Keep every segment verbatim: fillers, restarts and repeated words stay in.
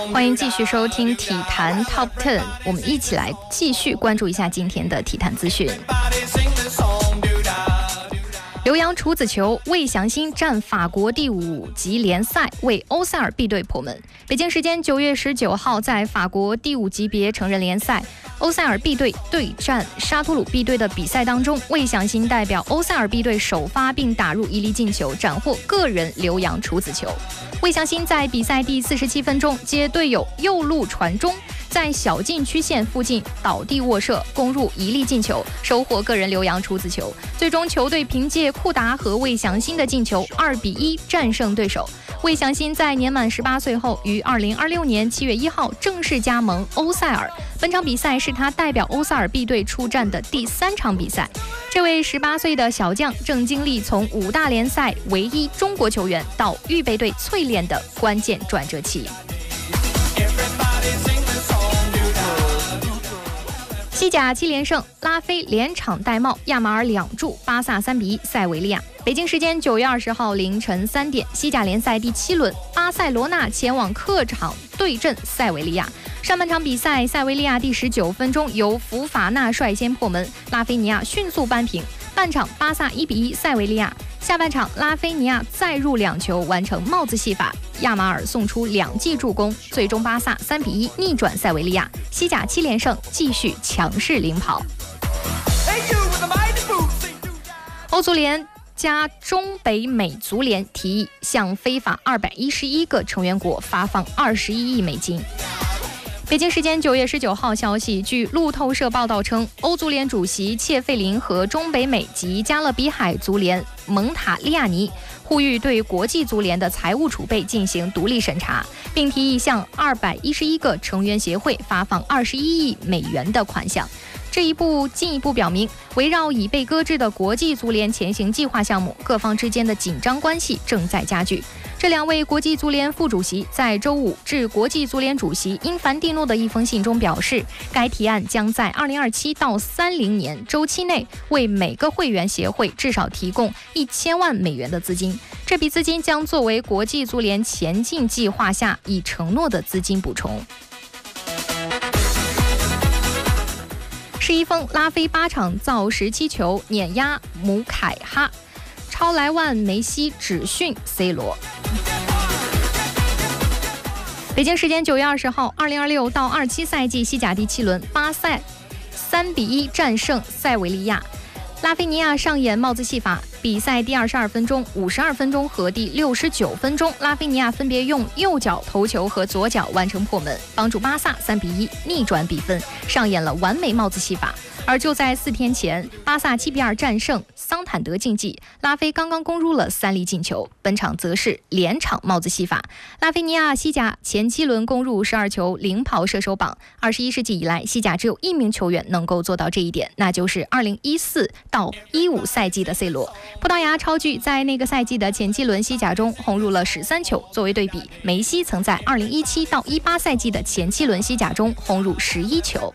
欢迎继续收听体坛 Top 十，我们一起来继续关注一下今天的体坛资讯。留洋处子球，魏祥新战法国第五级联赛，为欧塞尔 B 队破门。北京时间九月十九号，在法国第五级别成人联赛，欧塞尔 B 队对战沙图鲁 B 队的比赛当中，魏祥新代表欧塞尔 B 队首发并打入一粒进球，斩获个人留洋处子球。魏祥新在比赛第四十七分钟接队友右路传中，在小禁区线附近倒地卧射，攻入一粒进球，收获个人留洋处子球。最终球队凭借库达和魏祥新的进球二比一战胜对手。魏祥新在年满十八岁后，于二零二六年七月一号正式加盟欧塞尔。本场比赛是他代表欧塞尔 B 队出战的第三场比赛。这位十八岁的小将正经历从五大联赛唯一中国球员到预备队淬炼的关键转折期。西甲七连胜，拉菲连场戴帽，亚马尔两助，巴萨三比一塞维利亚。北京时间九月二十号凌晨三点，西甲联赛第七轮，巴塞罗那前往客场对阵塞维利亚。上半场比赛，塞维利亚第十九分钟由福法纳率先破门，拉菲尼亚迅速扳平。半场巴萨一比一塞维利亚。下半场拉菲尼亚再入两球，完成帽子戏法，亚马尔送出两记助攻，最终巴萨三比一逆转塞维利亚，西甲七连胜，继续强势领跑。欧足联加中北美足联提议向非法二百一十一个成员国发放二十一亿美金。北京时间九月十九号消息，据路透社报道称，欧足联主席切费林和中北美及加勒比海足联蒙塔利亚尼呼吁对国际足联的财务储备进行独立审查，并提议向二百一十一个成员协会发放二十一亿美元的款项。这一步进一步表明，围绕已被搁置的国际足联前行计划项目，各方之间的紧张关系正在加剧。这两位国际足联副主席在周五致国际足联主席因凡蒂诺的一封信中表示，该提案将在二零二七到三零年周期内为每个会员协会至少提供一千万美元的资金，这笔资金将作为国际足联前进计划下已承诺的资金补充。施一峰拉菲八场造十七球，碾压姆凯哈，超莱万梅西只逊 C 罗。北京时间九月二十号，二零二六到二七赛季西甲第七轮，巴塞三比一战胜塞维利亚。拉菲尼亚上演帽子戏法，比赛第二十二分钟、五十二分钟和第六十九分钟，拉菲尼亚分别用右脚头球和左脚完成破门，帮助巴萨三比一逆转比分，上演了完美帽子戏法。而就在四天前，巴萨七比二战胜桑坦德竞技，拉菲刚刚攻入了三粒进球，本场则是连场帽子戏法。拉菲尼亚西甲前七轮攻入十二球，领跑射手榜。二十一世纪以来，西甲只有一名球员能够做到这一点，那就是二零一四到一五赛季的 C 罗。葡萄牙超巨在那个赛季的前七轮西甲中轰入了十三球。作为对比，梅西曾在二零一七到一八赛季的前七轮西甲中轰入十一球。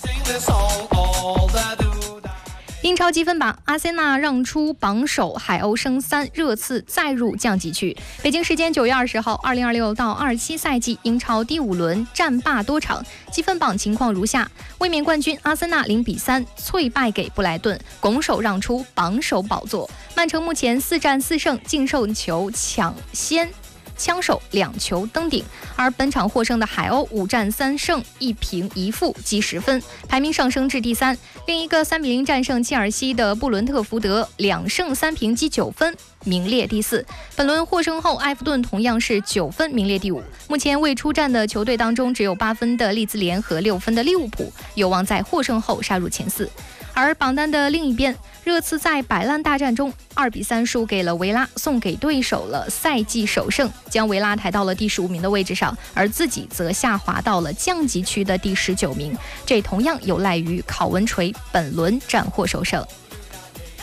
英超积分榜，阿森纳让出榜首，海鸥升三，热刺再入降级区。北京时间九月二十号，二零二六到二七赛季英超第五轮战罢多场，积分榜情况如下：卫冕冠军阿森纳零比三脆败给布莱顿，拱手让出榜首宝座。曼城目前四战四胜，净胜球抢先枪手两球登顶，而本场获胜的海鸥五战三胜一平一负，积十分，排名上升至第三。另一个三比零战胜切尔西的布伦特福德两胜三平，积九分，名列第四。本轮获胜后，埃弗顿同样是九分，名列第五。目前未出战的球队当中，只有八分的利兹联和六分的利物浦有望在获胜后杀入前四。而榜单的另一边，热刺在摆烂大战中二比三输给了维拉，送给对手了赛季首胜，将维拉抬到了第十五名的位置上，而自己则下滑到了降级区的第十九名。这同样有赖于考文垂本轮斩获首胜。